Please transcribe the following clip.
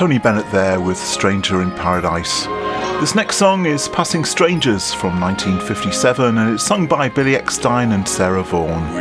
Tony Bennett there with Stranger in Paradise. This next song is Passing Strangers from 1957 and it's sung by Billy Eckstine and Sarah Vaughan.